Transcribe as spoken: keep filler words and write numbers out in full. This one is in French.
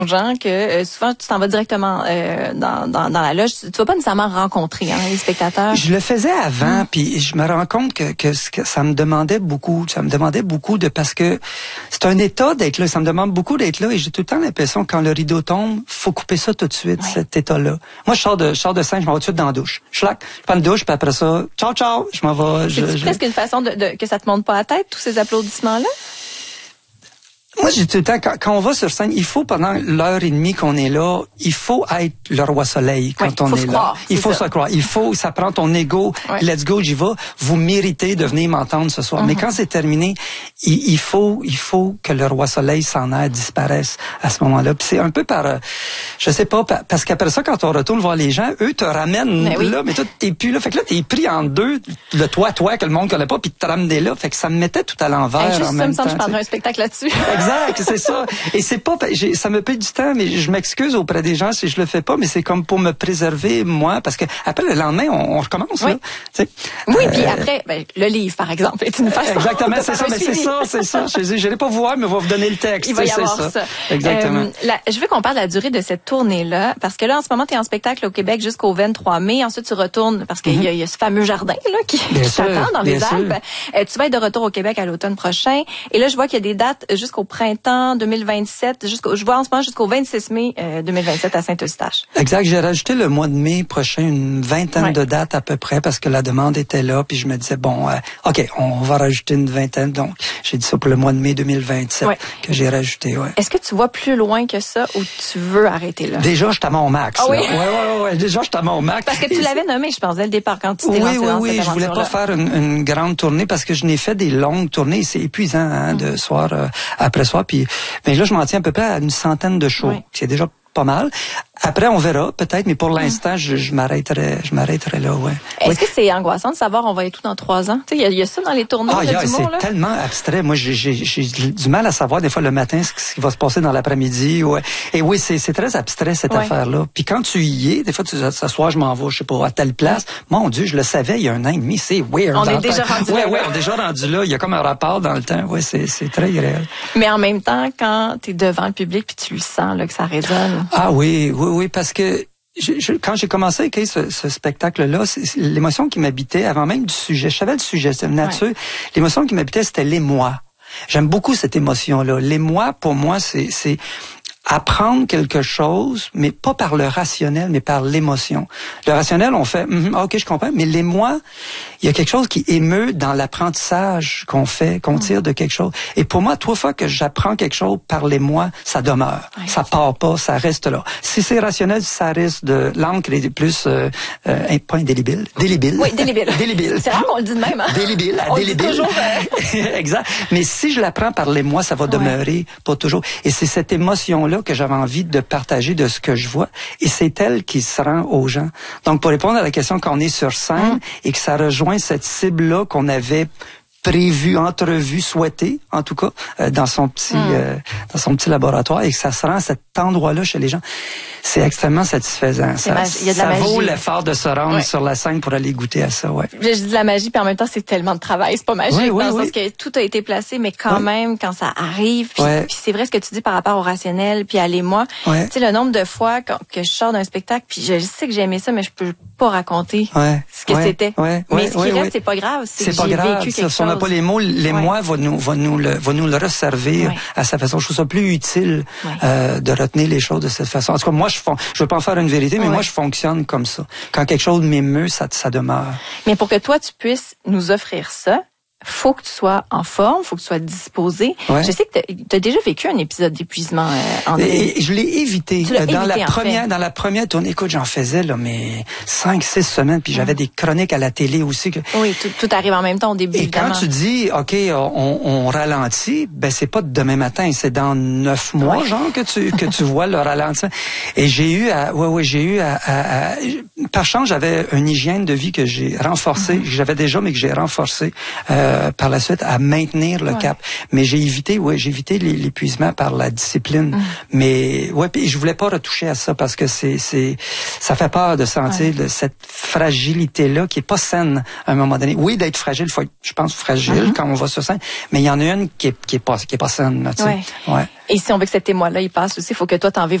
gens que euh, souvent tu t'en vas directement euh, dans, dans dans la loge, tu vas pas nécessairement rencontrer hein, les spectateurs. Je le faisais avant, puis je me rends compte que, que que ça me demandait beaucoup, ça me demandait beaucoup de parce que c'est un état d'être là, ça me demande beaucoup d'être là et j'ai tout le temps l'impression que quand le rideau tombe, faut couper ça tout de suite, ouais. cet état-là. Moi je sors de je sors de scène, je m'en vais tout de suite dans la douche. Je claque, je prends une douche puis après ça, ciao ciao, je m'en vais. C'est je, presque je... une façon de, de que ça te monte pas à la tête tous ces applaudissements-là. Moi, j'ai tout le temps, quand, quand on va sur scène, il faut, pendant l'heure et demie qu'on est là, il faut être le roi soleil quand oui, on est là. Croire, il faut ça. se croire. Il faut, ça prend ton ego. Ouais. Let's go, j'y vais. Vous méritez de venir m'entendre ce soir. Mm-hmm. Mais quand c'est terminé, il, il faut, il faut que le roi soleil s'en aille, disparaisse à ce moment-là. Puis c'est un peu par, euh, je sais pas, parce qu'après ça, quand on retourne voir les gens, eux te ramènent mais là, oui. mais toi, t'es plus là. Fait que là, t'es pris en deux, le toi, toi, que le monde connaît pas, puis te ramener là. Fait que ça me mettait tout à l'envers. Hey, juste en ça, même me semble temps, je prendrais un spectacle là-dessus. Exact, c'est ça. Et c'est pas, j'ai, ça me paye du temps, mais je m'excuse auprès des gens si je le fais pas, mais c'est comme pour me préserver moi, parce que après le lendemain, on, on recommence oui. là. Tu sais. Oui, euh, puis après, ben, le livre par exemple est une façon. Exactement, de c'est ça, mais c'est ça, c'est ça. Je n'irai pas vous voir, mais on va vous donner le texte. Il va y c'est avoir ça. ça. Exactement. Euh, la, je veux qu'on parle de la durée de cette tournée-là, parce que là en ce moment tu es en spectacle au Québec jusqu'au vingt-trois mai, ensuite tu retournes parce qu'il mm-hmm. y, a, y a ce fameux jardin là qui, qui t'attend dans les Alpes. Euh, tu vas être de retour au Québec à l'automne prochain, et là je vois qu'il y a des dates jusqu'au printemps deux mille vingt-sept. Jusqu'au, je vois en ce moment jusqu'au vingt-six mai euh, deux mille vingt-sept à Saint-Eustache. Exact. J'ai rajouté le mois de mai prochain une vingtaine ouais. de dates à peu près parce que la demande était là. Puis je me disais, bon, euh, OK, on va rajouter une vingtaine. Donc, j'ai dit ça pour le mois de mai deux mille vingt-sept ouais. que j'ai rajouté. Ouais. Est-ce que tu vois plus loin que ça ou tu veux arrêter là? Déjà, je suis à mon max. Ah oui? Oui, oui, oui. Déjà, je suis à mon max. Parce que tu Et l'avais nommé, je pense, dès le départ, quand tu t'es oui, lancé oui, dans oui, cette je voulais pas faire une, une grande tournée parce que je n'ai fait des longues tournées. C'est épuisant hein, mm. de soir euh, après soir. Puis, mais là, je m'en tiens à peu près à une centaine de shows. Oui. C'est déjà pas mal. Après, on verra, peut-être, mais pour l'instant, je, je m'arrêterai, je m'arrêterai là, ouais. Est-ce oui. que c'est angoissant de savoir on va être tout dans trois ans? Tu sais, il y, y a ça dans les tournois ah, de yeah, d'humour, c'est là? tellement abstrait. Moi, j'ai, j'ai, j'ai du mal à savoir, des fois, le matin, ce, ce qui va se passer dans l'après-midi, ouais. Et oui, c'est, c'est très abstrait, cette ouais. affaire-là. Puis quand tu y es, des fois, tu dis, ce soir, je m'en vais, je sais pas, à telle place. Mon Dieu, je le savais il y a un an et demi, c'est weird. On est déjà rendu ouais, là. Ouais, on est déjà rendu là. Il y a comme un rapport dans le temps. Ouais, c'est, c'est très réel. Mais en même temps, quand t'es devant le public puis tu le sens, là, que ça résonne. Ah oui, oui, oui, parce que Je, je, quand j'ai commencé à écrire ce, ce spectacle-là, c'est, c'est l'émotion qui m'habitait, avant même du sujet, je savais le sujet, c'était une nature, ouais. l'émotion qui m'habitait, c'était l'émoi. J'aime beaucoup cette émotion-là. L'émoi, pour moi, c'est, c'est apprendre quelque chose, mais pas par le rationnel, mais par l'émotion. Le rationnel, on fait, mm, ok, je comprends, mais l'émoi, il y a quelque chose qui émeut dans l'apprentissage qu'on fait, qu'on tire de quelque chose. Et pour moi, trois fois que j'apprends quelque chose par l'émoi, ça demeure. Oui. Ça part pas, ça reste là. Si c'est rationnel, ça reste de l'encre est plus, euh, euh, pas indélébile, délébile. Oui, délébile. Délébile. C'est rare qu'on le dit de même, hein? Délébile, on délébile. Dit toujours, euh... exact. Mais si je l'apprends par l'émoi, ça va demeurer ouais. pas toujours. Et c'est cette émotion-là que j'avais envie de partager de ce que je vois, et c'est elle qui se rend aux gens. Donc, pour répondre à la question quand on est sur scène, mmh. et que ça rejoint cette cible-là qu'on avait prévu, entrevu, souhaité, en tout cas, euh, dans son petit, mmh. euh, dans son petit laboratoire, et que ça se rend à cet endroit-là chez les gens, c'est extrêmement satisfaisant. C'est ça mag- il y a de la ça magie. vaut l'effort de se rendre ouais. sur la scène pour aller goûter à ça, ouais. Je dis de la magie, puis en même temps, c'est tellement de travail, c'est pas magique, oui, oui, dans le oui. sens que tout a été placé, mais quand oui. même, quand ça arrive, puis, ouais. puis c'est vrai ce que tu dis par rapport au rationnel, puis à l'émoi, ouais. tu sais, le nombre de fois quand, que je sors d'un spectacle, puis je sais que j'ai aimé ça, mais je peux pas raconter ouais. ce que ouais. c'était. Ouais. Mais ouais. ce qui ouais. reste, ouais. c'est pas grave, c'est, c'est que pas j'ai grave. vécu quelque chose. Si on n'a pas les mots, l'émoi ouais. va nous, va nous le, va nous le resservir ouais. à sa façon. Je trouve ça plus utile ouais. euh, de retenir les choses de cette façon. En tout cas, moi, je fon... je veux pas en faire une vérité, mais ouais. moi, je fonctionne comme ça. Quand quelque chose m'émeut, ça, ça demeure. Mais pour que toi, tu puisses nous offrir ça, faut que tu sois en forme, faut que tu sois disposé. Ouais. Je sais que tu as déjà vécu un épisode d'épuisement, euh, André. Et, et je l'ai évité. Tu l'as dans évité, la première, dans la première tournée, écoute, j'en faisais là, mais cinq, six semaines, puis j'avais mmh. des chroniques à la télé aussi. Que... Oui, tout, tout arrive en même temps au début. Et évidemment. quand tu dis, ok, on, on ralentit, ben c'est pas demain matin, c'est dans neuf mois, ouais. genre que tu que tu vois le ralentissement. Et j'ai eu, à, ouais, ouais, j'ai eu à, à, à par chance, j'avais une hygiène de vie que j'ai renforcée, mmh. que j'avais déjà, mais que j'ai renforcée. Euh, euh, par la suite à maintenir le ouais. cap. Mais j'ai évité, ouais, j'ai évité l'épuisement par la discipline. Mm. Mais ouais, puis je voulais pas retoucher à ça parce que c'est, c'est, ça fait peur de sentir ouais. de cette fragilité-là qui est pas saine à un moment donné. Oui, d'être fragile, faut être, je pense, fragile mm-hmm. quand on va sur scène, mais il y en a une qui est, qui est pas, qui est pas saine, tu sais. Ouais. Ouais. Et si on veut que cet émoi-là, il passe aussi, il faut que toi, t'en vives